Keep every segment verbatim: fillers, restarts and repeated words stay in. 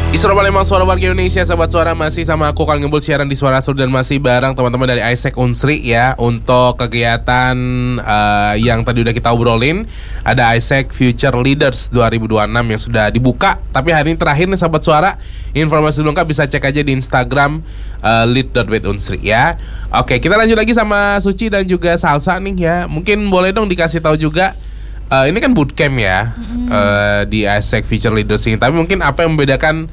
Isra Palembang, suara warga Indonesia, sahabat suara, masih sama aku Kang Gembul siaran di Suara Sur dan masih bareng teman-teman dari Isaac Unsri ya untuk kegiatan uh, yang tadi udah kita obrolin. Ada Isaac Future Leaders dua ribu dua puluh enam yang sudah dibuka. Tapi hari ini terakhir nih sahabat suara, informasi lengkap bisa cek aja di Instagram uh, lead dot with unsri ya. Oke, kita lanjut lagi sama Suci dan juga Salsa nih ya. Mungkin boleh dong dikasih tahu juga. Uh, ini kan bootcamp ya, mm-hmm. uh, di Isaac Future Leaders ini. Tapi mungkin apa yang membedakan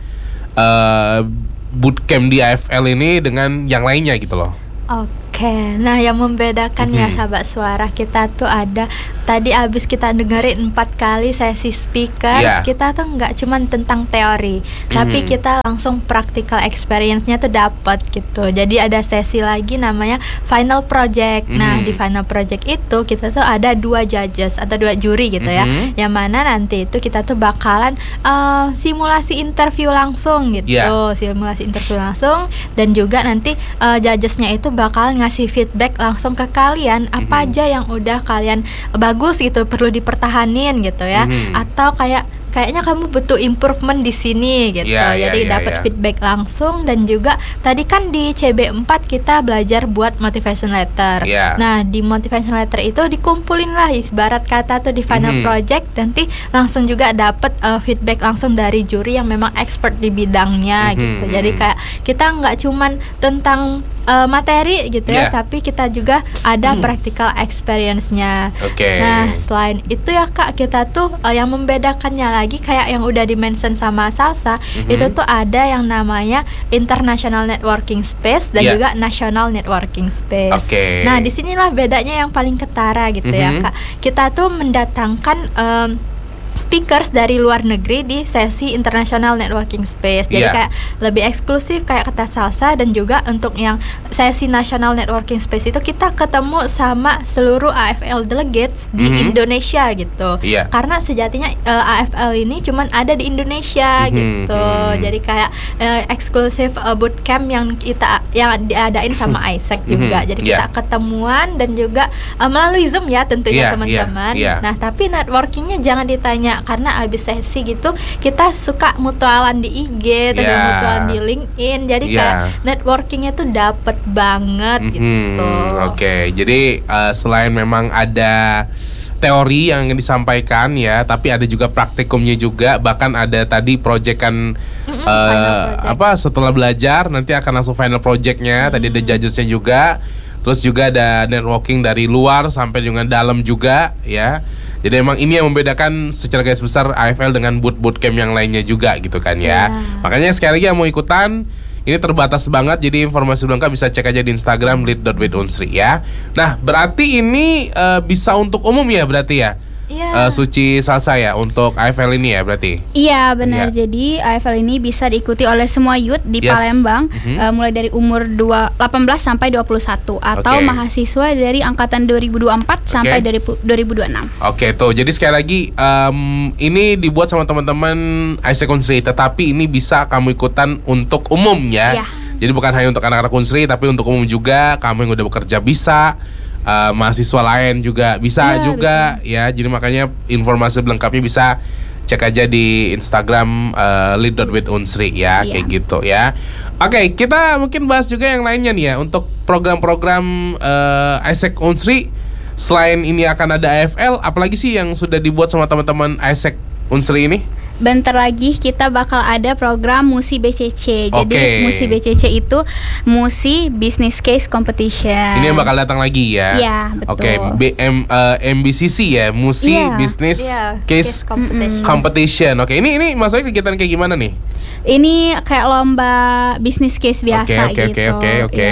uh, bootcamp di A F L ini dengan yang lainnya gitu loh? Oke, nah yang membedakan mm-hmm. ya sahabat suara, kita tuh ada tadi abis kita dengerin empat kali sesi speakers, yeah. kita tuh nggak cuman tentang teori, mm-hmm. tapi kita langsung practical experience-nya tuh dapat gitu. Jadi ada sesi lagi namanya final project. Mm-hmm. Nah di final project itu kita tuh ada dua judges atau dua juri gitu mm-hmm. ya, yang mana nanti itu kita tuh bakalan uh, simulasi interview langsung gitu, yeah. simulasi interview langsung dan juga nanti uh, judgesnya itu bakal ngasih feedback langsung ke kalian apa mm-hmm. aja yang udah kalian bagus gitu, perlu dipertahanin gitu ya, mm-hmm. atau kayak kayaknya kamu butuh improvement di sini gitu. Yeah, yeah, Jadi yeah, dapat yeah. feedback langsung. Dan juga tadi kan di C B empat kita belajar buat motivation letter. Yeah. Nah, di motivation letter itu dikumpulin lah ibarat kata tuh di final mm-hmm. project, nanti langsung juga dapat uh, feedback langsung dari juri yang memang expert di bidangnya mm-hmm. gitu. Jadi kayak kita nggak cuman tentang uh, materi gitu yeah. ya, tapi kita juga ada mm. practical experience-nya. Okay. Nah, selain itu ya Kak, kita tuh uh, yang membedakannya lagi kayak yang udah di-mention sama Salsa, mm-hmm. itu tuh ada yang namanya International Networking Space dan yeah. juga National Networking Space. Okay. Nah, disinilah bedanya yang paling ketara gitu mm-hmm. ya Kak. Kita tuh mendatangkan um, speakers dari luar negeri di sesi International Networking Space. Jadi yeah. kayak lebih eksklusif kayak kata Salsa, dan juga untuk yang sesi National Networking Space itu kita ketemu sama seluruh A F L delegates di mm-hmm. Indonesia gitu. Yeah. Karena sejatinya uh, A F L ini cuman ada di Indonesia mm-hmm. gitu. Jadi kayak uh, eksklusif uh, bootcamp yang kita yang diadain sama Isaac juga. Mm-hmm. Jadi yeah. kita ketemuan dan juga uh, melalui Zoom ya tentunya yeah, teman-teman. Yeah, yeah. Nah, tapi networkingnya jangan ditanya, karena abis sesi gitu kita suka mutualan di I G, terus yeah. mutualan di LinkedIn. Jadi yeah. kayak networkingnya tuh dapet banget mm-hmm. gitu. Oke, okay. Jadi uh, selain memang ada teori yang disampaikan ya, tapi ada juga praktikumnya juga. Bahkan ada tadi proyekan mm-hmm, uh, project. apa setelah belajar nanti akan langsung final projectnya. Mm-hmm. Tadi ada judgesnya juga. Terus juga ada networking dari luar sampai dengan dalam juga ya. Jadi emang ini yang membedakan secara garis besar A F L dengan boot bootcamp yang lainnya juga gitu kan ya. Yeah. Makanya sekali lagi yang mau ikutan, ini terbatas banget. Jadi informasi lengkap bisa cek aja di Instagram lead dot with unsri ya. Nah, berarti ini uh, bisa untuk umum ya berarti ya. Yeah. Uh, Suci Salsa ya untuk A F L ini ya berarti. Iya benar. Yeah. Jadi A F L ini bisa diikuti oleh semua youth di yes. Palembang mm-hmm. uh, mulai dari umur delapan belas sampai dua puluh satu atau okay. mahasiswa dari angkatan dua ribu dua puluh empat okay. sampai dari dua ribu dua puluh enam. Oke, okay, tuh. Jadi sekali lagi um, ini dibuat sama teman-teman Isaac Unsri, tetapi ini bisa kamu ikutan untuk umum ya. Yeah. Jadi bukan hanya untuk anak-anak Unsri, tapi untuk umum juga. Kamu yang udah bekerja bisa. Uh, mahasiswa lain juga bisa ya, juga bisa. Ya. Jadi makanya informasi lengkapnya bisa cek aja di Instagram uh, lead dot with unsri ya, ya, kayak gitu ya. Oke, okay, kita mungkin bahas juga yang lainnya nih ya untuk program-program uh, Isaac Unsri. Selain ini akan ada A F L, apalagi sih yang sudah dibuat sama teman-teman Isaac Unsri ini? Bentar lagi kita bakal ada program Musi B C C. Jadi okay. Musi B C C itu Musi Business Case Competition. Ini yang bakal datang lagi ya. Iya, betul. Oke, okay. B M uh, M B C C ya, Musi yeah. Business yeah. Case, Case Competition. Competition. Oke, okay. ini ini maksudnya kegiatan kayak gimana nih? Ini kayak lomba business case biasa okay, okay, gitu. Oke, oke, oke,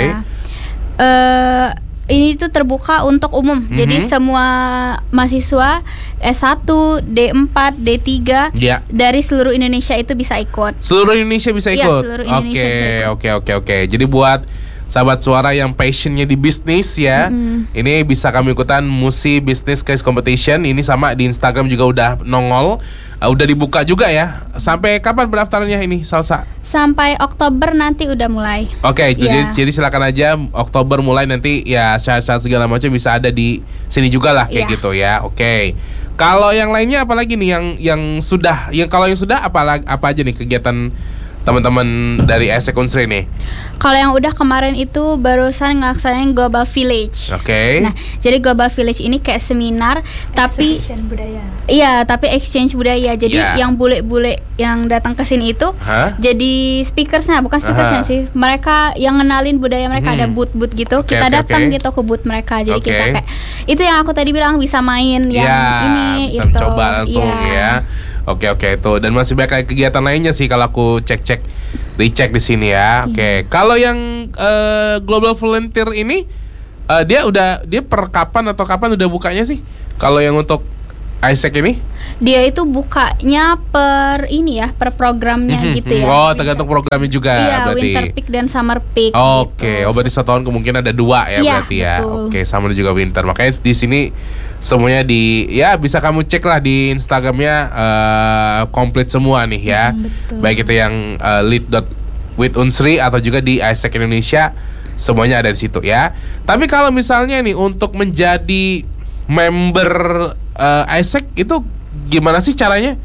oke. Ini tuh terbuka untuk umum. Mm-hmm. Jadi semua mahasiswa S satu, D empat, D tiga yeah. dari seluruh Indonesia itu bisa ikut. Seluruh Indonesia bisa ikut? Iya, seluruh Indonesia okay, bisa ikut. Oke, oke, oke. Jadi buat sahabat suara yang passionnya di bisnis ya, mm-hmm. ini bisa kami ikutan Musi Business Case Competition. Ini sama di Instagram juga udah nongol, uh, udah dibuka juga ya. Sampai kapan pendaftarannya ini, Salsa? Sampai Oktober nanti udah mulai. Oke, okay, yeah. jadi, jadi silakan aja Oktober mulai, nanti ya syarat-syarat segala macam bisa ada di sini juga lah kayak yeah. gitu ya. Oke. Okay. Kalau yang lainnya apalagi nih yang yang sudah, yang kalau yang sudah apa apa aja nih kegiatan teman-teman dari I S E C Unsri nih? Kalau yang udah kemarin itu barusan ngelaksanain Global Village. Oke. Okay. Nah, jadi Global Village ini kayak seminar tapi budaya. Iya, tapi exchange budaya. Jadi yeah. yang bule-bule yang datang ke sini itu huh? jadi speakersnya, bukan speakersnya uh-huh. sih. Mereka yang ngenalin budaya mereka, hmm. ada booth-booth gitu. Okay, kita okay, datang okay. gitu ke booth mereka. Jadi okay. kita kayak itu yang aku tadi bilang bisa main yang yeah, ini bisa itu. Coba langsung yeah. ya. Oke oke itu, dan masih banyak kegiatan lainnya sih kalau aku cek-cek, dicek di sini ya. Oke, okay. Kalau yang uh, Global Volunteer ini uh, dia udah dia per kapan atau kapan udah bukanya sih? Kalau yang untuk I S E C ini? Dia itu bukanya per ini ya, per programnya mm-hmm. gitu ya. Oh, tergantung programnya juga iya, berarti. Winter Peak dan Summer Peak. Oke, okay. gitu. Oh berarti satu tahun kemungkinan ada dua ya, iya, berarti ya. Oke, okay, sama juga winter. Makanya di sini semuanya di ya bisa kamu cek lah di Instagramnya uh, komplit semua nih ya. Mm, baik itu yang uh, lead with Unsri atau juga di I S E C Indonesia, semuanya ada di situ ya. Tapi kalau misalnya nih untuk menjadi member uh, I S E C itu gimana sih caranya?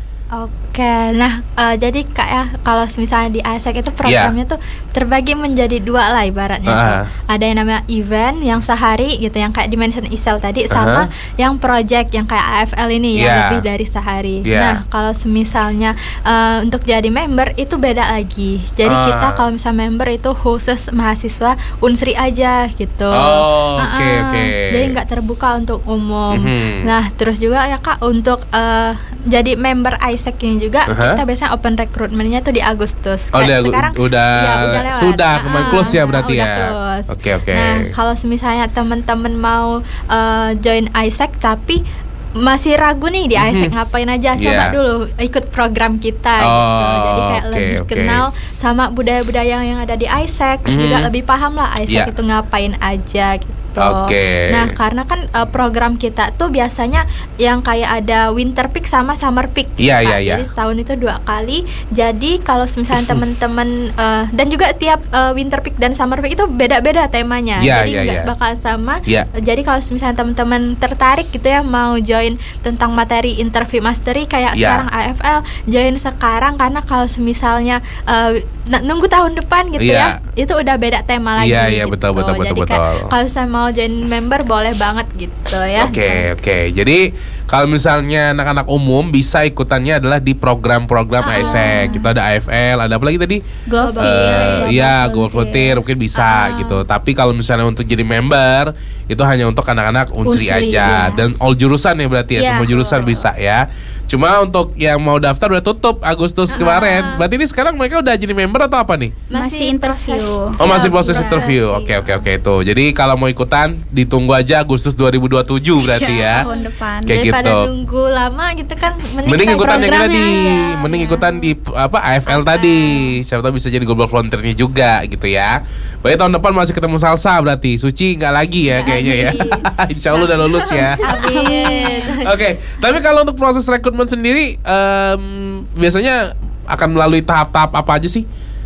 Oke, nah uh, jadi kayak kalau misalnya di I S E C itu programnya yeah. tuh terbagi menjadi dua lah ibaratnya. Uh-huh. Tuh. Ada yang namanya event yang sehari gitu, yang kayak dimension Isel tadi, uh-huh. sama yang project yang kayak A F L ini yeah. yang lebih dari sehari. Yeah. Nah kalau misalnya uh, untuk jadi member itu beda lagi. Jadi uh. kita kalau misalnya member itu khusus mahasiswa Unsri aja gitu. Oh, oke okay, oke. Okay. Jadi nggak terbuka untuk umum. Mm-hmm. Nah terus juga ya Kak untuk uh, jadi member I S E C ini juga uh-huh. kita biasanya open recruitment-nya tuh di Agustus. Oh, udah, sekarang udah, ya, udah lewat. Sudah kemarin uh, close ya berarti udah ya. Oke okay, oke. Okay. Nah kalau misalnya teman-teman mau uh, join I S E C tapi masih ragu nih di I S E C mm-hmm. ngapain aja, coba yeah. dulu ikut program kita oh, gitu. Jadi kayak okay, lebih okay. kenal sama budaya-budaya yang ada di I S E C, terus mm-hmm. juga lebih paham lah I S E C yeah. itu ngapain aja gitu. Oke. Okay. Nah, karena kan uh, program kita tuh biasanya yang kayak ada Winter Peak sama Summer Peak. Iya, iya, iya. Jadi setahun itu dua kali. Jadi kalau misalnya teman-teman uh, dan juga tiap uh, Winter Peak dan Summer Peak itu beda-beda temanya. Yeah, jadi yeah, nggak yeah. bakal sama. Yeah. Jadi kalau misalnya teman-teman tertarik gitu ya mau join tentang materi interview mastery kayak yeah. sekarang A F L, join sekarang, karena kalau misalnya uh, nunggu tahun depan gitu yeah. ya, itu udah beda tema lagi. Iya, iya, gitu. betul, betul, betul, Jadi betul. kalau saya mau join member boleh banget gitu ya. Oke, okay, oke. Okay. Jadi kalau misalnya anak-anak umum bisa ikutannya adalah di program-program uh. I S E C. Kita ada A F L, ada apa lagi tadi? Global. Uh, iya, Global Volunteer mungkin bisa uh. gitu. Tapi kalau misalnya untuk jadi member itu hanya untuk anak-anak Unsri, Unsri aja ya. Dan all jurusan ya berarti ya, yeah. semua jurusan oh. bisa ya. Cuma untuk yang mau daftar udah tutup Agustus uh-huh. kemarin. Berarti ini sekarang mereka udah jadi member atau apa nih? Masih interview. Oh, masih proses ya, interview. Oke, oke, oke itu. Jadi kalau mau ikutan ditunggu aja Agustus dua ribu dua puluh tujuh berarti ya. Tahun depan. Kayak daripada gitu. nunggu lama gitu kan, mending, mending ikutan yang tadi. Ya. Mending ikutan di apa A F L okay. tadi. Siapa tahu bisa jadi Global Volunteer-nya juga gitu ya. Berarti tahun depan masih ketemu Salsa berarti. Suci nggak lagi ya kayaknya ya. Insya Allah udah lulus ya. Amin. Oke, okay. Tapi kalau untuk proses rekrutmen sendiri um, biasanya akan melalui tahap-tahap apa aja sih?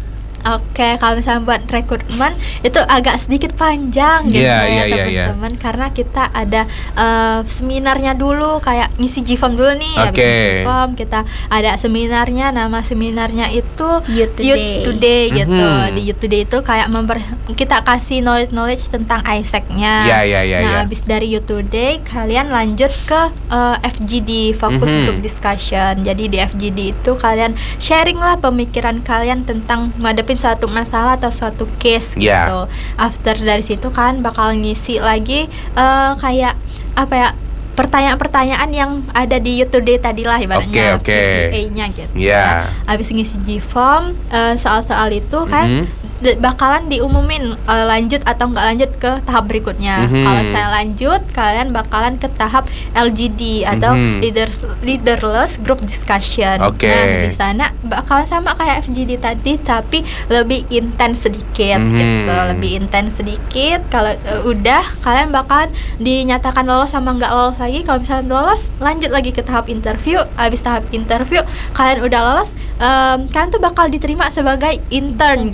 Oke, kalau misalnya buat rekrutmen itu agak sedikit panjang gitu yeah, ya yeah, teman-teman, yeah. karena kita ada uh, seminarnya dulu, kayak ngisi G-form dulu nih, okay. habis G-form kita ada seminarnya, nama seminarnya itu Youth Today, Youth Today gitu. Mm-hmm. Di Youth Today itu kayak memper, kita kasih knowledge-knowledge tentang I S E C-nya. Yeah, yeah, yeah, nah, yeah. habis dari Youth Today kalian lanjut ke uh, F G D, Focus mm-hmm. Group Discussion. Jadi di F G D itu kalian sharing lah pemikiran kalian tentang menghadapi suatu masalah atau suatu case yeah. gitu. After dari situ kan bakal ngisi lagi uh, kayak apa ya, pertanyaan-pertanyaan yang ada di Youth Today tadi lah ibaratnya, okay, okay. Q and A-nya gitu. Yeah. Nah, abis ngisi G-form uh, soal-soal itu kan mm-hmm. bakalan diumumin uh, lanjut atau nggak lanjut ke tahap berikutnya. Mm-hmm. Kalau misalnya lanjut, kalian bakalan ke tahap L G D atau mm-hmm. leaders leaderless group discussion. Okay. Nah di sana bakalan sama kayak F G D tadi, tapi lebih intens sedikit mm-hmm. gitu, lebih intens sedikit. Kalau uh, udah kalian bakalan dinyatakan lolos sama nggak lolos lagi. Kalau misalnya lolos, lanjut lagi ke tahap interview. Habis tahap interview, kalian udah lolos, um, kalian tuh bakal diterima sebagai intern gitu. Jadi oh,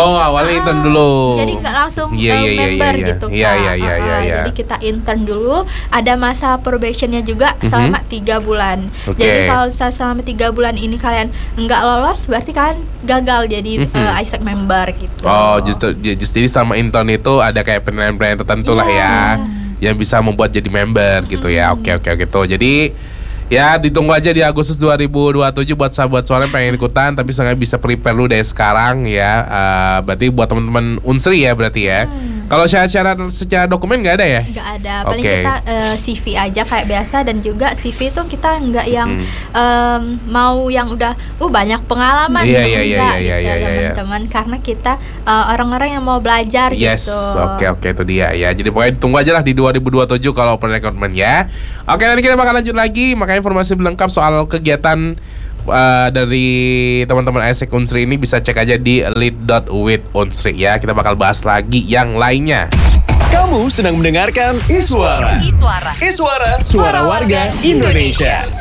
Oh, awalnya intern uh, dulu. Jadi nggak langsung yeah, uh, yeah, member yeah, yeah. gitu Iya, Kak. iya, iya, Uh, iya, uh, iya. Jadi kita intern dulu, ada masa probationnya juga Mm-hmm. selama tiga bulan. Oke. Jadi kalau misalnya selama tiga bulan ini kalian nggak lolos, berarti kalian gagal jadi Mm-hmm. uh, Isaac member gitu. Oh, justru just, jadi selama intern itu ada kayak penilaian-penilaian tertentu lah ya, yang bisa membuat jadi member gitu ya. Oke, oke, oke tuh. Jadi ya ditunggu aja di Agustus dua ribu dua puluh tujuh buat sahabat suara yang pengen ikutan, tapi sengaja bisa prepare dulu dari sekarang ya. Uh, berarti buat teman-teman Unsri ya berarti ya. Hmm. Kalau syarat-syarat secara dokumen nggak ada ya? Nggak ada, paling Okay. kita uh, C V aja kayak biasa, dan juga C V itu kita nggak yang Hmm. um, mau yang udah uh banyak pengalaman Iya, gitu, iya, iya, enggak iya, gitu iya, iya. teman-teman, karena kita uh, orang-orang yang mau belajar Yes, gitu. oke oke itu dia ya. Jadi pokoknya tunggu aja lah di dua ribu dua puluh tujuh kalau open recruitment ya. Oke, nanti kita bakal lanjut lagi. Makanya informasi lengkap soal kegiatan uh, dari teman-teman Isaac Unsri ini bisa cek aja di lead dot with unsri ya. Kita bakal bahas lagi yang lainnya. Kamu sedang mendengarkan Iswara. Iswara. Iswara, suara warga Indonesia.